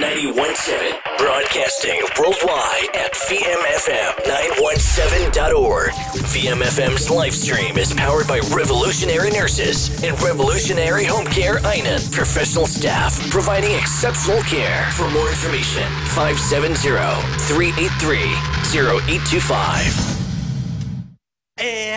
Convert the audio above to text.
91.7. Broadcasting worldwide at VMFM917.org. VMFM's live stream is powered by Revolutionary Nurses and Revolutionary Home Care Einan professional staff providing exceptional care. For more information, 570-383-0825.